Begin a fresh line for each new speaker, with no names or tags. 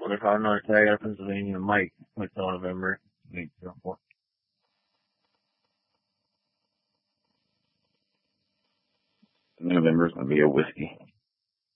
I caught another tag out of Pennsylvania. Mike went till November.
November's gonna be a whiskey.